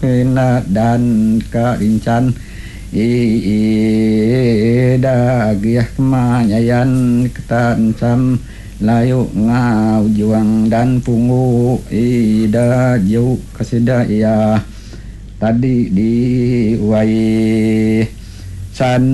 hina dan karincan ida giah manyayan ketancam layu ngau juang dan pungu ida jauh kesidaya tadi di wai san